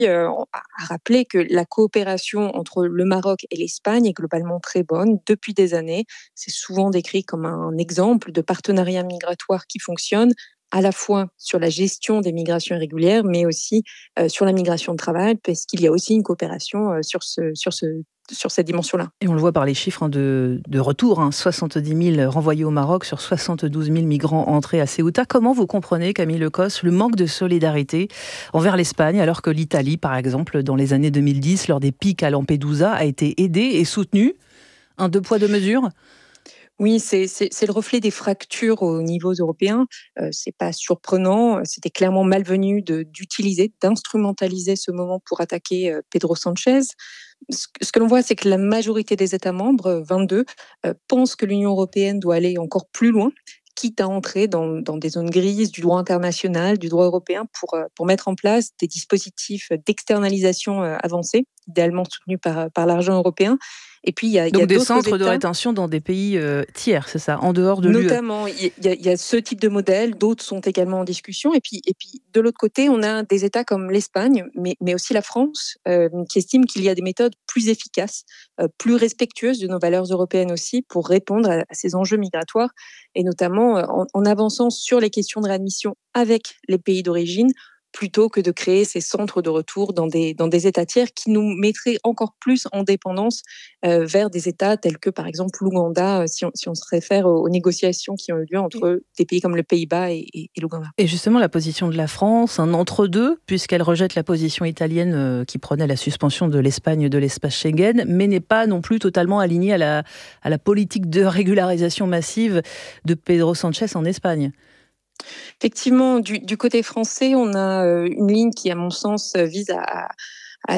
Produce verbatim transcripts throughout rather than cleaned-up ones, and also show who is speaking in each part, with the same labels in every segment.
Speaker 1: euh, a rappelé que la coopération entre le Maroc et l'Espagne est globalement très bonne depuis des années. C'est souvent décrit comme un exemple de partenariat migratoire qui fonctionne à la fois sur la gestion des migrations irrégulières, mais aussi euh, sur la migration de travail, parce qu'il y a aussi une coopération euh, sur, ce, sur, ce, sur cette dimension-là.
Speaker 2: Et on le voit par les chiffres hein, de, de retour, hein, soixante-dix mille renvoyés au Maroc sur soixante-douze mille migrants entrés à Ceuta. Comment vous comprenez, Camille Lecosse, le manque de solidarité envers l'Espagne, alors que l'Italie, par exemple, dans les années deux mille dix, lors des pics à Lampedusa, a été aidée et soutenue? Un deux poids, deux mesures?
Speaker 1: Oui, c'est, c'est, c'est le reflet des fractures au niveau européen. Euh, c'est pas surprenant. C'était clairement malvenu de, d'utiliser, d'instrumentaliser ce moment pour attaquer euh, Pedro Sanchez. Ce que, ce que l'on voit, c'est que la majorité des États membres, vingt-deux, euh, pensent que l'Union européenne doit aller encore plus loin, quitte à entrer dans, dans des zones grises du droit international, du droit européen, pour, euh, pour mettre en place des dispositifs d'externalisation euh, avancés, idéalement soutenus par, par l'argent européen. Et puis, il y a,
Speaker 2: Donc
Speaker 1: il y a
Speaker 2: des
Speaker 1: d'autres
Speaker 2: centres
Speaker 1: États,
Speaker 2: de rétention dans des pays euh, tiers, c'est ça, en dehors de l'U E.
Speaker 1: Notamment, il y, a, il y a ce type de modèle, d'autres sont également en discussion. Et puis, et puis de l'autre côté, on a des États comme l'Espagne, mais, mais aussi la France, euh, qui estiment qu'il y a des méthodes plus efficaces, euh, plus respectueuses de nos valeurs européennes aussi, pour répondre à, à ces enjeux migratoires, et notamment euh, en, en avançant sur les questions de réadmission avec les pays d'origine, plutôt que de créer ces centres de retour dans des, dans des États tiers qui nous mettraient encore plus en dépendance euh, vers des États tels que, par exemple, l'Ouganda, euh, si, on, si on se réfère aux, aux négociations qui ont eu lieu entre des pays comme le Pays-Bas et, et, et l'Ouganda.
Speaker 2: Et justement, la position de la France, un entre-deux, puisqu'elle rejette la position italienne euh, qui prenait la suspension de l'Espagne de l'espace Schengen, mais n'est pas non plus totalement alignée à la, à la politique de régularisation massive de Pedro Sanchez en Espagne.
Speaker 1: Effectivement, du, du côté français, on a euh, une ligne qui, à mon sens, vise à, à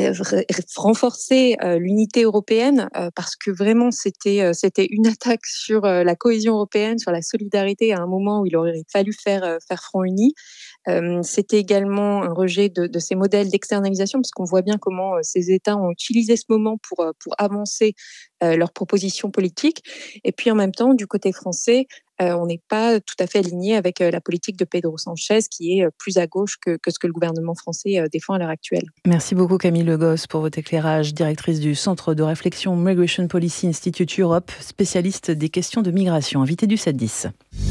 Speaker 1: renforcer euh, l'unité européenne, euh, parce que vraiment, c'était, euh, c'était une attaque sur euh, la cohésion européenne, sur la solidarité, à un moment où il aurait fallu faire, euh, faire front uni. Euh, c'était également un rejet de, de ces modèles d'externalisation, parce qu'on voit bien comment euh, ces États ont utilisé ce moment pour, euh, pour avancer euh, leurs propositions politiques. Et puis en même temps, du côté français, euh, on n'est pas tout à fait aligné avec euh, la politique de Pedro Sanchez, qui est euh, plus à gauche que, que ce que le gouvernement français euh, défend à l'heure actuelle.
Speaker 2: Merci beaucoup Camille Lecosse pour votre éclairage, directrice du Centre de réflexion Migration Policy Institute Europe, spécialiste des questions de migration, invitée du sept dix.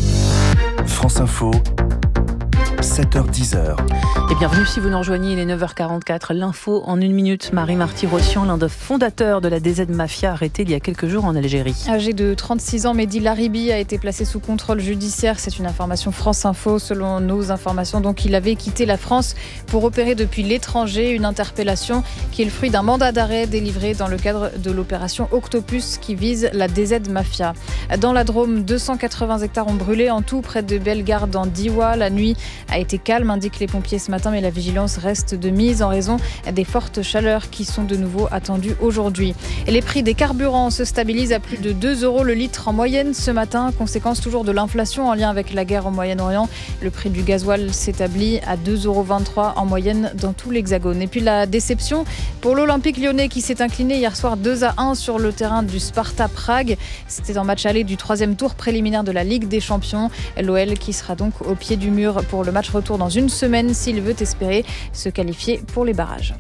Speaker 3: France Info, sept heures dix.
Speaker 2: Et bienvenue si vous nous rejoignez, il est neuf heures quarante-quatre. L'info en une minute. Marie Marty-Rossian, l'un des fondateurs de la D Z Mafia, arrêté il y a quelques jours en Algérie.
Speaker 4: Âgé de trente-six ans, Mehdi Laribi a été placé sous contrôle judiciaire. C'est une information France Info. Selon nos informations, donc, il avait quitté la France pour opérer depuis l'étranger. Une interpellation qui est le fruit d'un mandat d'arrêt délivré dans le cadre de l'opération Octopus qui vise la D Z Mafia. Dans la Drôme, deux cent quatre-vingts hectares ont brûlé en tout près de Bellegarde en Diois. La nuit a été calme, indiquent les pompiers ce matin, mais la vigilance reste de mise en raison des fortes chaleurs qui sont de nouveau attendues aujourd'hui. Et les prix des carburants se stabilisent à plus de deux euros le litre en moyenne ce matin, conséquence toujours de l'inflation en lien avec la guerre au Moyen-Orient. Le prix du gasoil s'établit à deux euros vingt-trois en moyenne dans tout l'Hexagone. Et puis la déception pour l'Olympique lyonnais qui s'est incliné hier soir deux à un sur le terrain du Sparta Prague. C'était en match aller du troisième tour préliminaire de la Ligue des Champions. L'O L qui sera donc au pied du mur pour le match retour dans une semaine s'il veut espérer se qualifier pour les barrages.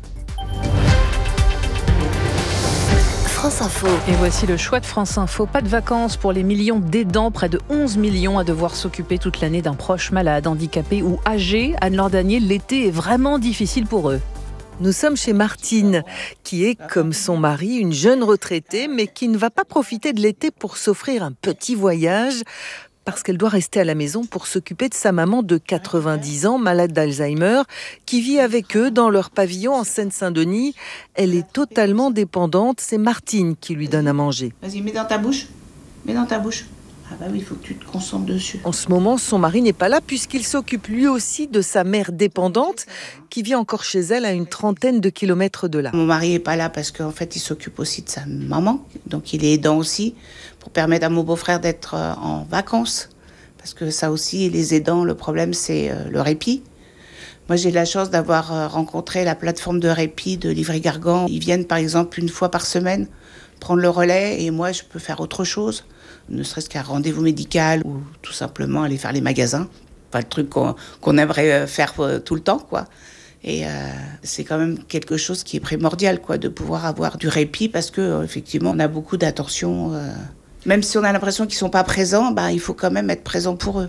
Speaker 5: France Info.
Speaker 2: Et voici le choix de France Info. Pas de vacances pour les millions d'aidants, près de onze millions à devoir s'occuper toute l'année d'un proche malade, handicapé ou âgé. Anne-Laure Danier, l'été est vraiment difficile pour eux.
Speaker 6: Nous sommes chez Martine, qui est, comme son mari, une jeune retraitée, mais qui ne va pas profiter de l'été pour s'offrir un petit voyage, parce qu'elle doit rester à la maison pour s'occuper de sa maman de quatre-vingt-dix ans, malade d'Alzheimer, qui vit avec eux dans leur pavillon en Seine-Saint-Denis. Elle est totalement dépendante, c'est Martine qui lui donne à manger.
Speaker 7: Vas-y, mets dans ta bouche, mets dans ta bouche. Ah bah oui, il faut que tu te concentres dessus.
Speaker 6: En ce moment, son mari n'est pas là puisqu'il s'occupe lui aussi de sa mère dépendante qui vit encore chez elle à une trentaine de kilomètres de là.
Speaker 7: Mon mari n'est pas là parce qu'en fait, il s'occupe aussi de sa maman. Donc, il est aidant aussi pour permettre à mon beau-frère d'être en vacances. Parce que ça aussi, les aidants, le problème, c'est le répit. Moi, j'ai la chance d'avoir rencontré la plateforme de répit de Livry-Gargan. Ils viennent, par exemple, une fois par semaine prendre le relais et moi, je peux faire autre chose. Ne serait-ce qu'un rendez-vous médical ou tout simplement aller faire les magasins. Pas le truc qu'on, qu'on aimerait faire tout le temps, quoi. Et euh, c'est quand même quelque chose qui est primordial, quoi, de pouvoir avoir du répit parce que euh, effectivement, on a beaucoup d'attention. Euh, même si on a l'impression qu'ils sont pas présents, bah, il faut quand même être présent pour eux.